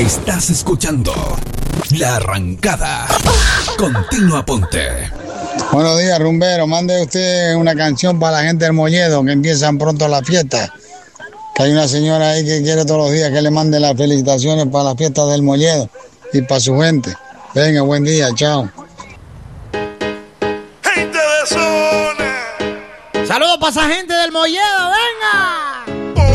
Estás escuchando La Arrancada. Continua Ponte. Buenos días, rumbero. Mande usted una canción para la gente del Molledo, que empiezan pronto las fiestas. Que hay una señora ahí que quiere todos los días que le mande las felicitaciones para las fiestas del Molledo y para su gente. Venga, buen día, chao. Gente de zona. Saludos para esa gente del Molledo, venga.